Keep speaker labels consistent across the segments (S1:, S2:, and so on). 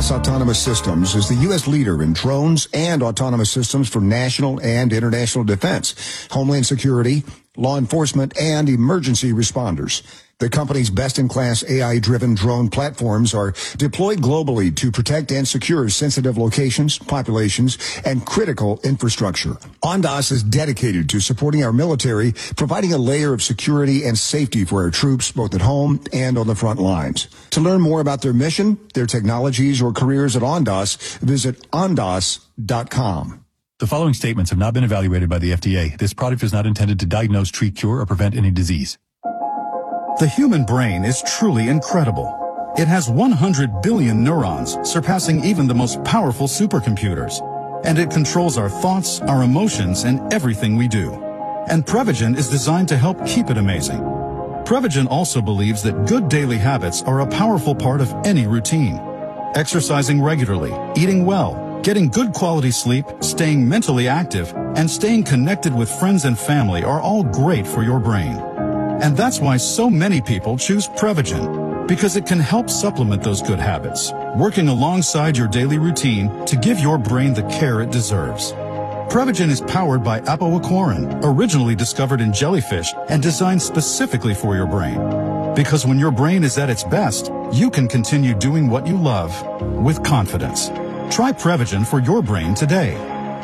S1: Ondas Autonomous Systems is the U.S. leader in drones and autonomous systems for national and international defense, homeland security, law enforcement, and emergency responders. The company's best-in-class AI-driven drone platforms are deployed globally to protect and secure sensitive locations, populations, and critical infrastructure. Ondas is dedicated to supporting our military, providing a layer of security and safety for our troops, both at home and on the front lines. To learn more about their mission, their technologies, or careers at Ondas, visit ondas.com.
S2: The following statements have not been evaluated by the FDA. This product is not intended to diagnose, treat, cure, or prevent any disease.
S3: The human brain is truly incredible. It has 100 billion neurons, surpassing even the most powerful supercomputers. And it controls our thoughts, our emotions, and everything we do. And Prevagen is designed to help keep it amazing. Prevagen also believes that good daily habits are a powerful part of any routine. Exercising regularly, eating well, getting good quality sleep, staying mentally active, and staying connected with friends and family are all great for your brain. And that's why so many people choose Prevagen, because it can help supplement those good habits, working alongside your daily routine to give your brain the care it deserves. Prevagen is powered by apoaquarin, originally discovered in jellyfish and designed specifically for your brain. Because when your brain is at its best, you can continue doing what you love with confidence. Try Prevagen for your brain today.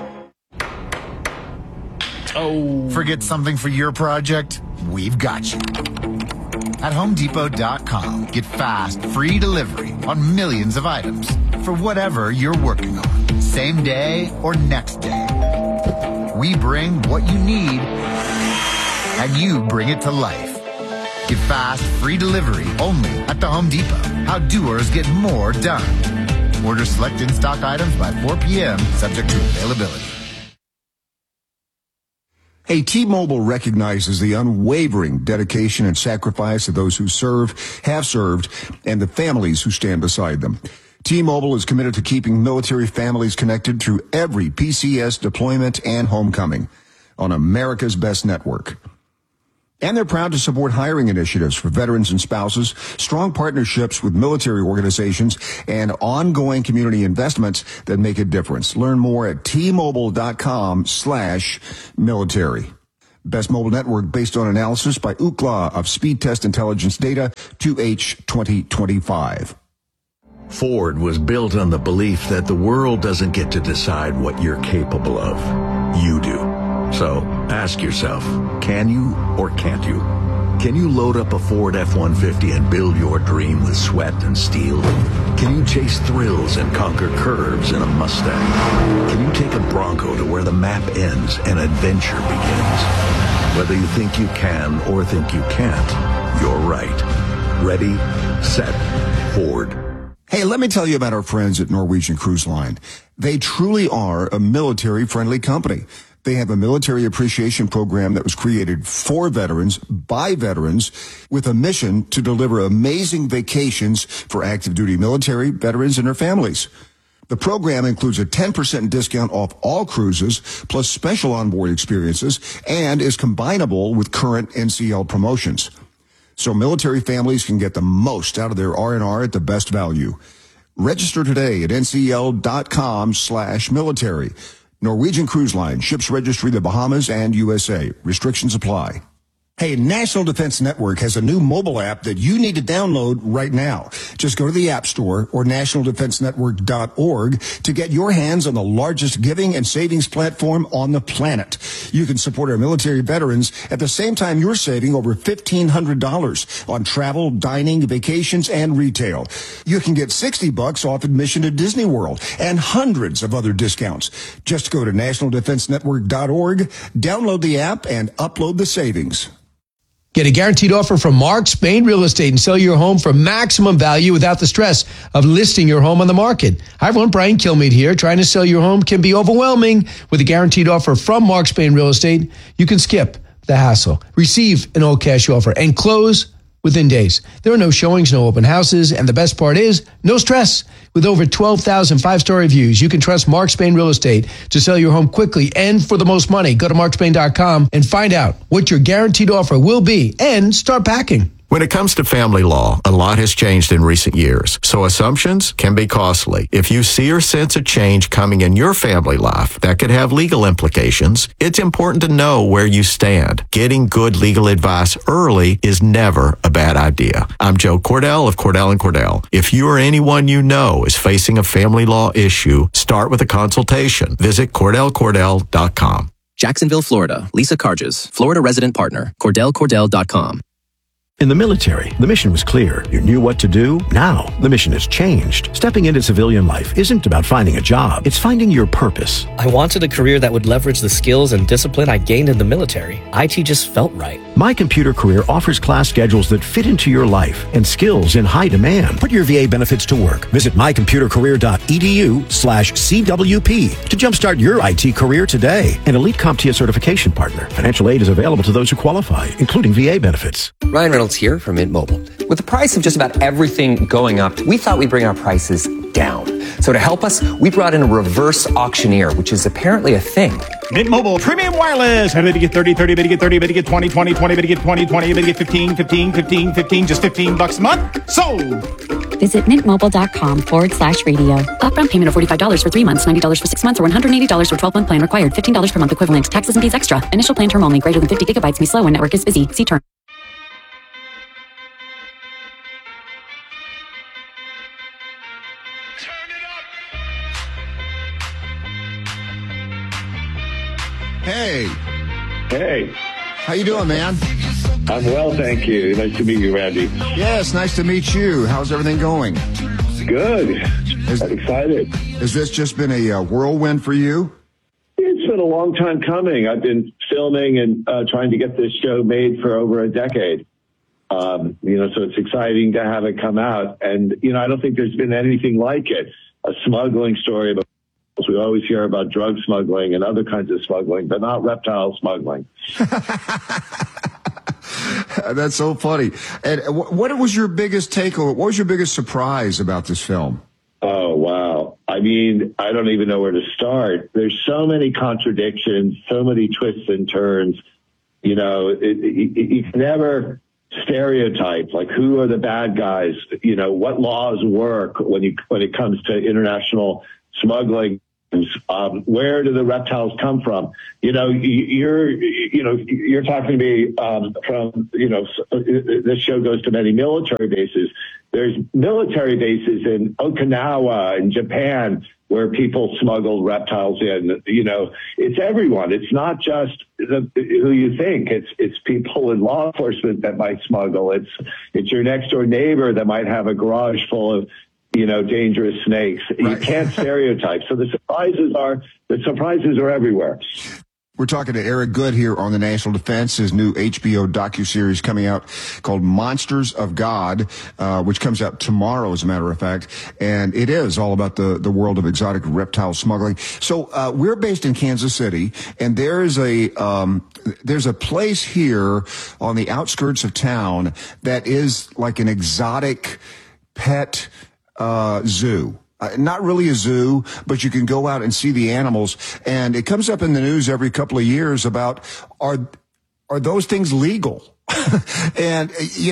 S4: Oh. Forget something for your project? We've got you. At HomeDepot.com, get fast, free delivery on millions of items for whatever you're working on, same day or next day. We bring what you need, and you bring it to life. Get fast, free delivery only at the Home Depot. How doers get more done. Order select in-stock items by 4 p.m., subject to availability.
S1: Hey, T-Mobile recognizes the unwavering dedication and sacrifice of those who serve, have served, and the families who stand beside them. T-Mobile is committed to keeping military families connected through every PCS deployment and homecoming on America's best network. And they're proud to support hiring initiatives for veterans and spouses, strong partnerships with military organizations, and ongoing community investments that make a difference. Learn more at T-Mobile.com/military. Best mobile network based on analysis by Ookla of Speed Test Intelligence Data 2H 2025.
S5: Ford was built on the belief that the world doesn't get to decide what you're capable of. You do. So, ask yourself, can you or can't you? Can you load up a Ford F-150 and build your dream with sweat and steel? Can you chase thrills and conquer curves in a Mustang? Can you take a Bronco to where the map ends and adventure begins? Whether you think you can or think you can't, you're right. Ready, set, Ford.
S1: Hey, let me tell you about our friends at Norwegian Cruise Line. They truly are a military-friendly company. They have a military appreciation program that was created for veterans, by veterans, with a mission to deliver amazing vacations for active duty military, veterans, and their families. The program includes a 10% discount off all cruises, plus special onboard experiences, and is combinable with current NCL promotions. So military families can get the most out of their R&R at the best value. Register today at ncl.com/military. Norwegian Cruise Line, ships registry the Bahamas and USA. Restrictions apply. Hey, National Defense Network has a new mobile app that you need to download right now. Just go to the App Store or nationaldefensenetwork.org to get your hands on the largest giving and savings platform on the planet. You can support our military veterans at the same time you're saving over $1,500 on travel, dining, vacations, and retail. You can get $60 off admission to Disney World and hundreds of other discounts. Just go to nationaldefensenetwork.org, download the app, and upload the savings.
S6: Get a guaranteed offer from Mark Spain Real Estate and sell your home for maximum value without the stress of listing your home on the market. Hi, everyone. Brian Kilmeade here. Trying to sell your home can be overwhelming. With a guaranteed offer from Mark Spain Real Estate, you can skip the hassle, receive an all-cash offer, and close within days. There are no showings, no open houses, and the best part is no stress. With over 12,000 five-star reviews, you can trust Mark Spain Real Estate to sell your home quickly and for the most money. Go to markspain.com and find out what your guaranteed offer will be and start packing.
S5: When it comes to family law, a lot has changed in recent years, so assumptions can be costly. If you see or sense a change coming in your family life that could have legal implications, it's important to know where you stand. Getting good legal advice early is never a bad idea. I'm Joe Cordell of Cordell & Cordell. If you or anyone you know is facing a family law issue, start with a consultation. Visit CordellCordell.com.
S7: Jacksonville, Florida. Lisa Carges, Florida resident partner. CordellCordell.com.
S8: In the military, the mission was clear. You knew what to do. Now, the mission has changed. Stepping into civilian life isn't about finding a job. It's finding your purpose.
S9: I wanted a career that would leverage the skills and discipline I gained in the military. IT just felt right.
S8: My Computer Career offers class schedules that fit into your life and skills in high demand. Put your VA benefits to work. Visit mycomputercareer.edu/CWP to jumpstart your IT career today. An elite CompTIA certification partner. Financial aid is available to those who qualify, including VA benefits.
S10: Ryan Reynolds here from Mint Mobile. With the price of just about everything going up, we thought we'd bring our prices down. So to help us, we brought in a reverse auctioneer, which is apparently a thing.
S11: Mint Mobile Premium Wireless. How did you get 30, 30, bid you get 30, bid you get 20, 20, 20, bid you get 20, 20, bid you get 15, 15, 15, 15, just $15 a month? Sold!
S12: Visit mintmobile.com/radio. Upfront payment of $45 for 3 months, $90 for 6 months, or $180 for 12-month plan required. $15 per month equivalent. Taxes and fees extra. Initial plan term only. Greater than 50 gigabytes may slow when network is busy. See term.
S1: Hey.
S13: Hey.
S1: How you doing, man?
S13: I'm well, thank you. Nice to meet you, Randy.
S1: Yes, nice to meet you. How's everything going?
S13: Good. I'm excited.
S1: Has this just been a whirlwind for you?
S13: It's been a long time coming. I've been filming and trying to get this show made for over a decade. So it's exciting to have it come out. And, I don't think there's been anything like it. A smuggling story about we always hear about drug smuggling and other kinds of smuggling, but not reptile smuggling.
S1: That's so funny. And what was your biggest takeaway? What was your biggest surprise about this film?
S13: Oh, wow. I mean, I don't even know where to start. There's so many contradictions, so many twists and turns. You can never stereotype, like who are the bad guys? What laws work when it comes to international smuggling? Where do the reptiles come from? You're talking to me from, this show goes to many military bases. There's military bases in Okinawa and Japan where people smuggle reptiles in. It's everyone. It's not just who you think. It's people in law enforcement that might smuggle. It's your next door neighbor that might have a garage full of dangerous snakes. Right. You can't stereotype. So the surprises are everywhere.
S1: We're talking to Eric Goode here on the National Defense, his new HBO docuseries coming out called Monsters of God, which comes out tomorrow, as a matter of fact. And it is all about the world of exotic reptile smuggling. So, we're based in Kansas City, and there's a place here on the outskirts of town that is like an exotic pet zoo. Not really a zoo, but you can go out and see the animals. And it comes up in the news every couple of years about, are those things legal? And,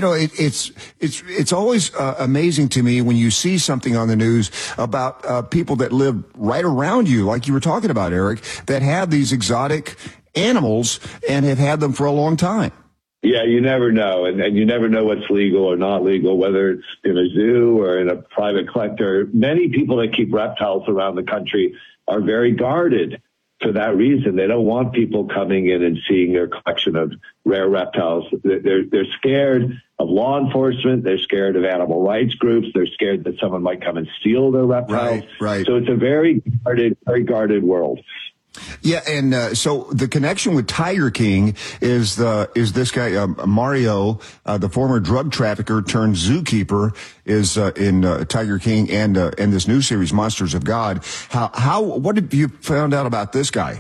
S1: it's always amazing to me when you see something on the news about people that live right around you, like you were talking about, Eric, that have these exotic animals and have had them for a long time.
S13: Yeah, you never know. And you never know what's legal or not legal, whether it's in a zoo or in a private collector. Many people that keep reptiles around the country are very guarded for that reason. They don't want people coming in and seeing their collection of rare reptiles. They're scared of law enforcement. They're scared of animal rights groups. They're scared that someone might come and steal their reptiles.
S1: Right.
S13: So it's a very guarded world.
S1: Yeah, and so the connection with Tiger King is this guy Mario, the former drug trafficker turned zookeeper, is in Tiger King and this new series Monsters of God. What have you found out about this guy?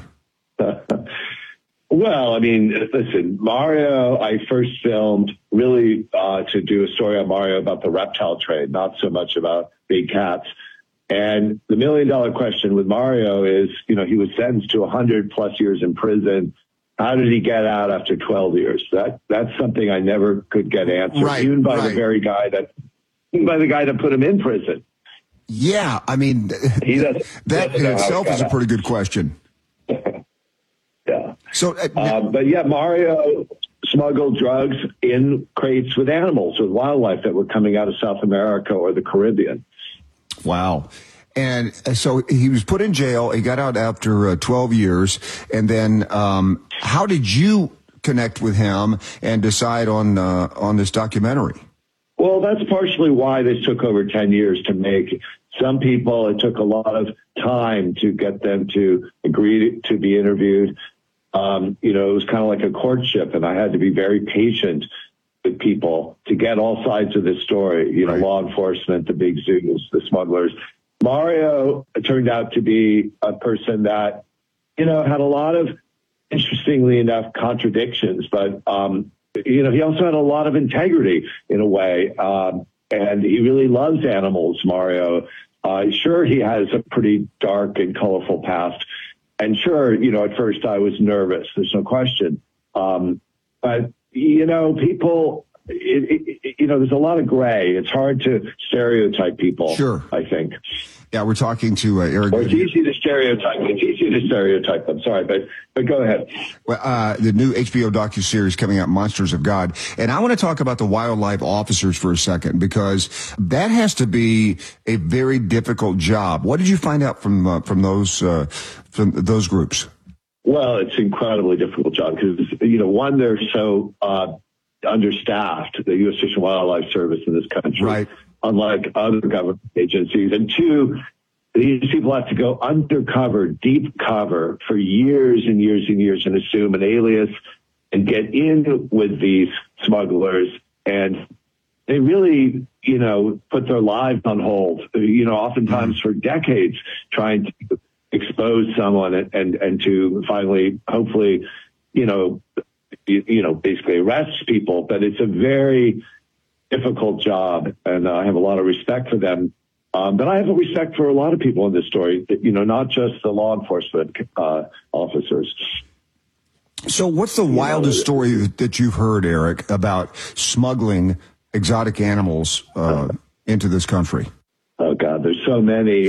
S13: Well, I mean, listen, Mario, I first filmed really to do a story on Mario about the reptile trade, not so much about big cats. And the $1 million question with Mario is, he was sentenced to 100+ years in prison how did he get out after 12 years? That's something I never could get answered, even by the very guy that put him in prison.
S1: Yeah, I mean, that in itself is a pretty good question.
S13: Yeah.
S1: So,
S13: but yeah, Mario smuggled drugs in crates with animals, with wildlife that were coming out of South America or the Caribbean.
S1: Wow. And so he was put in jail. He got out after 12 years. And then how did you connect with him and decide on this documentary?
S13: Well, that's partially why this took over 10 years to make. Some people, it took a lot of time to get them to agree to be interviewed. It was kind of like a courtship, and I had to be very patient with people to get all sides of this story, law enforcement, the big zoos, the smugglers. Mario turned out to be a person that, had a lot of, interestingly enough, contradictions, but, he also had a lot of integrity in a way. And he really loves animals, Mario. Sure, he has a pretty dark and colorful past. And sure, at first I was nervous. There's no question. But, people, there's a lot of gray. It's hard to stereotype people.
S1: Sure.
S13: I think.
S1: Yeah, we're talking to Eric.
S13: Or it's easy to stereotype. I'm sorry, but go ahead.
S1: Well, the new HBO docuseries coming out, Monsters of God. And I want to talk about the wildlife officers for a second, because that has to be a very difficult job. What did you find out from those groups?
S13: Well, it's an incredibly difficult job because, one, they're so understaffed, the U.S. Fish and Wildlife Service in this country.
S1: Right.
S13: Unlike other government agencies. And two, these people have to go undercover, deep cover for years and years and years and assume an alias and get in with these smugglers. And they really, put their lives on hold, oftentimes for decades, trying to expose someone and to finally, hopefully, basically arrest people. But it's a very difficult job, and I have a lot of respect for them. But I have a respect for a lot of people in this story, not just the law enforcement officers.
S1: So what's the wildest story that you've heard, Eric, about smuggling exotic animals into this country?
S13: Oh, God, there's so many.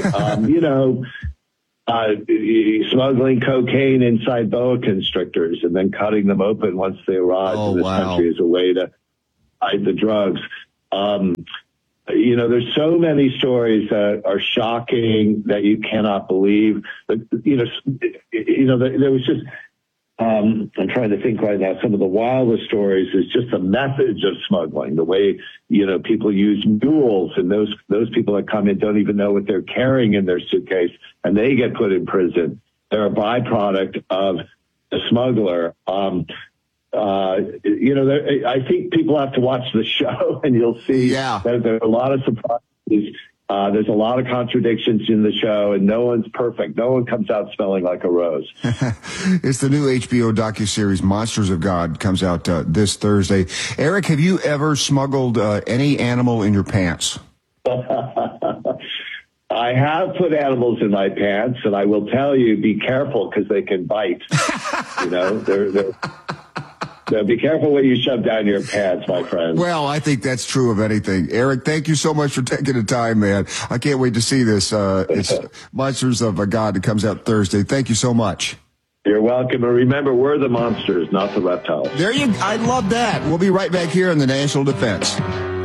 S13: Smuggling cocaine inside boa constrictors and then cutting them open once they arrive in this country as a way to hide the drugs. There's so many stories that are shocking that you cannot believe. But, there was just, I'm trying to think right now, some of the wildest stories is just the methods of smuggling, the way, people use mules, and those people that come in don't even know what they're carrying in their suitcase, and they get put in prison. They're a byproduct of the smuggler. I think people have to watch the show, and you'll see that there are a lot of surprises. There's a lot of contradictions in the show, and no one's perfect. No one comes out smelling like a rose.
S1: It's the new HBO docuseries, Monsters of God, comes out this Thursday. Eric, have you ever smuggled any animal in your pants?
S13: I have put animals in my pants, and I will tell you, be careful because they can bite. So be careful what you shove down your pants, my friend.
S1: Well, I think that's true of anything. Eric, thank you so much for taking the time, man. I can't wait to see this. It's Monsters of God. It comes out Thursday. Thank you so much.
S13: You're welcome. And remember, we're the monsters, not the reptiles.
S1: I love that. We'll be right back here in the National Defense.